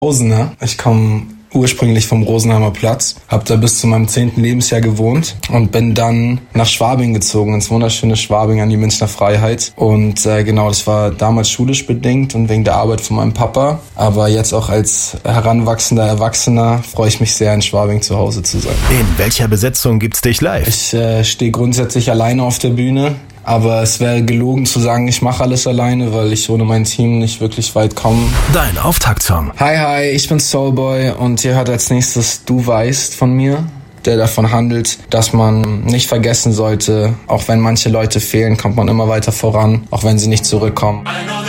Rosener. Ich komme ursprünglich vom Rosenheimer Platz, habe da bis zu meinem 10. Lebensjahr gewohnt und bin dann nach Schwabing gezogen, ins wunderschöne Schwabing an die Münchner Freiheit. Und genau, das war damals schulisch bedingt und wegen der Arbeit von meinem Papa. Aber jetzt auch als heranwachsender Erwachsener freue ich mich sehr, in Schwabing zu Hause zu sein. In welcher Besetzung gibt's dich live? Ich stehe grundsätzlich alleine auf der Bühne. Aber es wäre gelogen zu sagen, ich mache alles alleine, weil ich ohne mein Team nicht wirklich weit komme. Dein Auftaktsong. Hi, ich bin Soulboy und ihr hört als nächstes Du weißt von mir, der davon handelt, dass man nicht vergessen sollte, auch wenn manche Leute fehlen, kommt man immer weiter voran, auch wenn sie nicht zurückkommen.